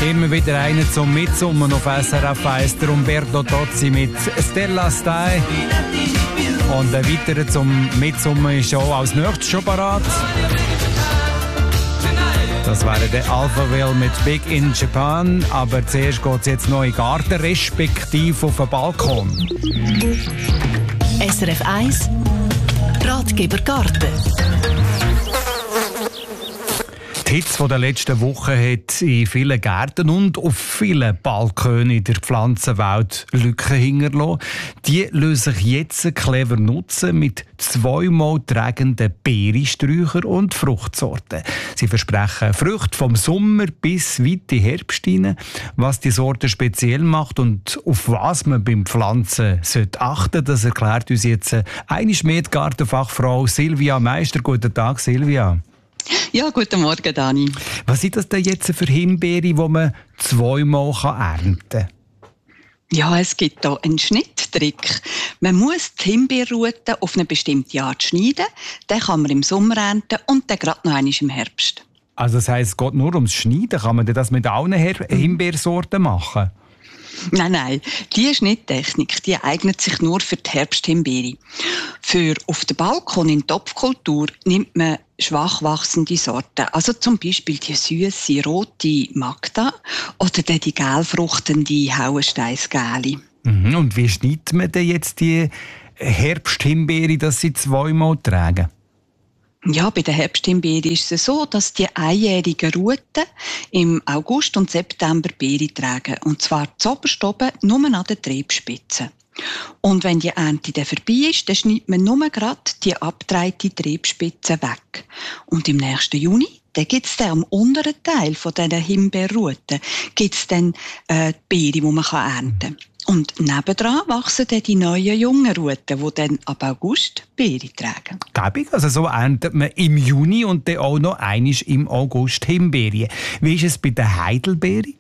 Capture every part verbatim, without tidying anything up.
Immer wieder einen zum Mitsummen auf S R F eins, der Umberto Tozzi mit Stella Stai. Und ein weiterer zum Mitsummen ist auch als nächstes schon parat. Das wäre der Alphaville mit Big in Japan. Aber zuerst geht es jetzt noch in den Garten, respektive auf den Balkon. S R F eins Ratgeber Garten. Die Hitze der letzten Wochen hat in vielen Gärten und auf vielen Balkonen in der Pflanzenwelt Lücken hinterlassen. Die lassen sich jetzt clever nutzen mit zweimal tragenden Beerensträuchern und Fruchtsorten. Sie versprechen Früchte vom Sommer bis weit in den Herbst hinein. Was die Sorte speziell macht und auf was man beim Pflanzen achten sollte, das erklärt uns jetzt eine Gartenfachfrau Silvia Meister. Guten Tag, Silvia. Ja, guten Morgen, Dani. Was sind das denn jetzt für Himbeere, die man zweimal ernten kann? Ja, es gibt hier einen Schnitttrick. Man muss die Himbeerruten auf eine bestimmte Art schneiden. Den kann man im Sommer ernten und dann gerade noch einmal im Herbst. Also das heisst, es geht nur ums Schneiden. Kann man das mit allen Himbeersorten machen? Nein, nein. Diese Schnitttechnik die eignet sich nur für die Herbsthimbeere. Für auf dem Balkon in Topfkultur nimmt man schwach wachsende Sorten. Also zum Beispiel die süße rote Magda oder die gelfruchtende Hauensteinsgäli. Mhm. Und wie schneidet man denn jetzt die Herbsthimbeere, dass sie zweimal tragen? Ja, bei der Herbsthimbeere ist es so, dass die einjährigen Ruten im August und September Beere tragen. Und zwar zuoberst oben nur an den Triebspitzen. Und wenn die Ernte dann vorbei ist, dann schneidet man nur gerade die abgedrehte Triebspitze weg. Und im nächsten Juni, dann gibt es dann am unteren Teil von dieser Himbeerruten gibt's dann äh, die Beere, die man ernten kann. Und nebendran wachsen dann die neuen jungen Ruten, die dann ab August Beere tragen. Gäbig, also so erntet man im Juni und dann auch noch einmal im August Himbeeren. Wie ist es bei den Heidelbeeren?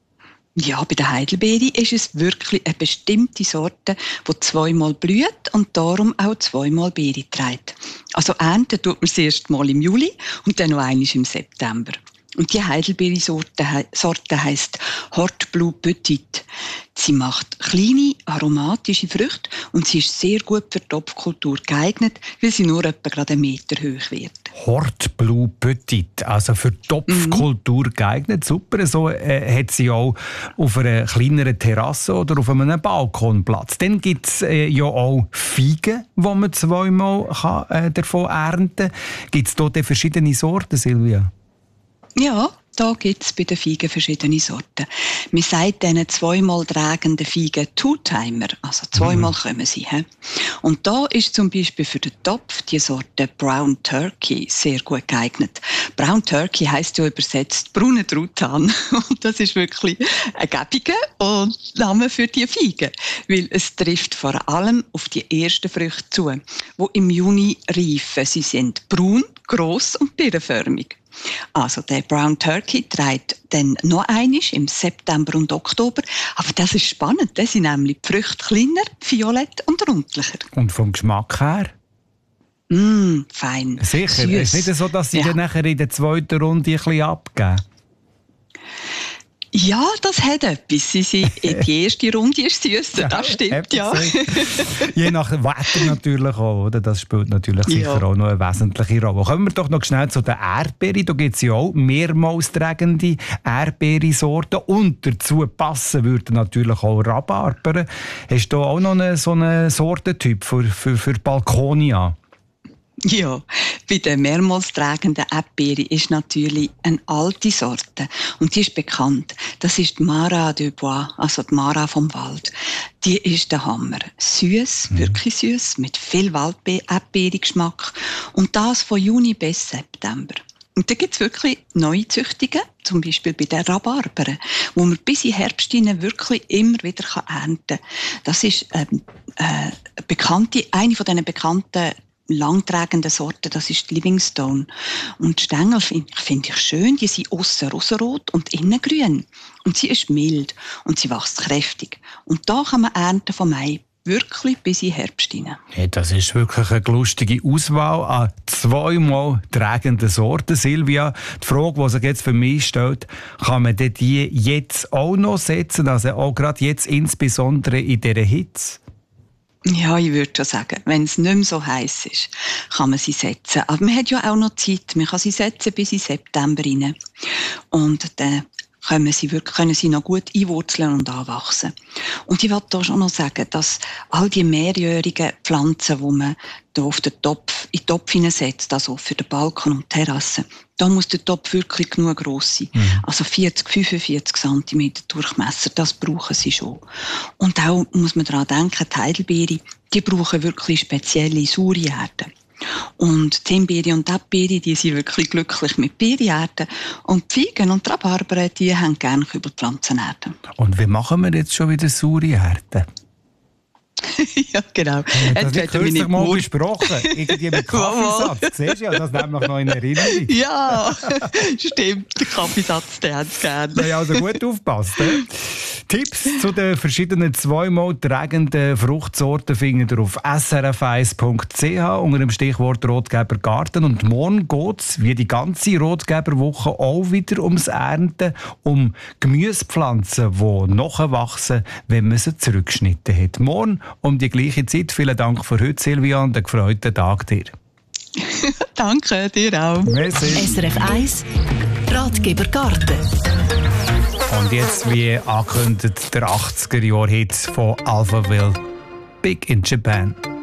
Ja, bei der Heidelbeere ist es wirklich eine bestimmte Sorte, die zweimal blüht und darum auch zweimal Beere trägt. Also ernten tut man sie erst mal im Juli und dann noch einmal im September. Und die Heidelbeere-Sorte Sorte heisst Hort Blue Petit. Sie macht kleine, aromatische Früchte und sie ist sehr gut für die Topfkultur geeignet, weil sie nur etwa gerade einen Meter hoch wird. Hort Blue Petit, also für die Topfkultur mhm. geeignet. Super, so äh, hat sie auch auf einer kleineren Terrasse oder auf einem Balkonplatz. Dann gibt es äh, ja auch Feigen, die man zweimal kann, äh, davon ernten kann. Gibt es dort verschiedene Sorten, Silvia? Ja, da gibt es bei den Feigen verschiedene Sorten. Man sagt diesen zweimal tragenden Feigen Two-Timer, also zweimal mhm. kommen sie. He? Und da ist zum Beispiel für den Topf die Sorte Brown Turkey sehr gut geeignet. Brown Turkey heisst ja übersetzt brauner Truthahn. Und das ist wirklich ein gäbiger Name für die Feigen, weil es trifft vor allem auf die ersten Früchte zu, die im Juni reifen. Sie sind braun, gross und birnenförmig. Also der Brown Turkey trägt dann noch einmal im September und Oktober. Aber das ist spannend, da sind nämlich die Früchte kleiner, violett und rundlicher. Und vom Geschmack her? Mm, fein. Sicher, es ist nicht so, dass sie ja. dann nachher in der zweiten Runde ein bisschen abgeben. Ja, das hat etwas. Sie sind, die erste Runde ist süß, ja, das stimmt, ja. Je nach Wetter natürlich auch, oder? Das spielt natürlich sicher ja. auch noch eine wesentliche Rolle. Kommen wir doch noch schnell zu den Erdbeeren. Da gibt es ja auch mehrmals tragende Erdbeersorten. Und dazu passen würden natürlich auch Rhabarberen. Hast du auch noch einen, so einen Sortentyp für, für, für Balkonia? Ja, bei den mehrmals tragenden Erdbeeren ist natürlich eine alte Sorte. Und die ist bekannt. Das ist die Mara de Bois, also die Mara vom Wald. Die ist der Hammer. Süß, mhm. wirklich süß, mit viel Waldbeerengeschmack. Und das von Juni bis September. Und da gibt es wirklich neue Züchtungen, zum Beispiel bei den Rhabarberen, wo man bis in Herbst hinein wirklich immer wieder ernten kann. Das ist ähm, äh, bekannte, eine von diesen bekannten langtragenden Sorten, das ist die Livingstone. Und die Stängel finde find ich schön, die sind aussen rosarot und innen grün. Und sie ist mild und sie wächst kräftig. Und da kann man ernten von Mai wirklich bis in den Herbst hinein. Hey, das ist wirklich eine lustige Auswahl an zweimal tragenden Sorten. Silvia, die Frage, die sich jetzt für mich stellt, kann man denn die jetzt auch noch setzen? Also auch gerade jetzt insbesondere in dieser Hitze? Ja, ich würde schon sagen, wenn es nicht mehr so heiß ist, kann man sie setzen. Aber man hat ja auch noch Zeit. Man kann sie setzen bis in September rein. Und dann können sie, wirklich, können sie noch gut einwurzeln und anwachsen. Und ich wollte hier schon noch sagen, dass all die mehrjährigen Pflanzen, die man hier auf den Topf, in den Topf hineinsetzt, also für den Balkon und die Terrasse, da muss der Topf wirklich genug gross sein. Mhm. Also vierzig, fünfundvierzig Zentimeter Durchmesser, das brauchen sie schon. Und auch muss man daran denken, die Heidelbeere, die brauchen wirklich spezielle saure Erde. Und die Himbeere und die Erdbeere, die sind wirklich glücklich mit Beerenerden. Und die Feigen und die Rhabarber, die haben gerne Kübelpflanzenerde. Und wie machen wir jetzt schon wieder saure Erde? Ja, genau. Das wird kürzlich mal besprochen. Irgendwie mit Kaffeesatz. Siehst du ja, das nehmen wir noch in Erinnerung. Ja, stimmt. Der Kaffeesatz, den haben sie gerne. Na ja, also gut aufpasst. Eh? Tipps zu den verschiedenen zweimal tragenden Fruchtsorten findet ihr auf s r f eins punkt c h unter dem Stichwort Rotgeber Garten. Und morgen geht es, wie die ganze Rotgeberwoche, auch wieder ums Ernten, um Gemüsepflanzen, die nachwachsen, wenn man sie zurückgeschnitten hat. Morgen um die gleiche Zeit. Vielen Dank für heute, Silvia, und einen gefreuten Tag dir. Danke, dir auch. Merci. S R F eins Ratgeber Garten. Und jetzt, wie angekündigt, der achtziger-Jahr-Hit von Alphaville, Big in Japan.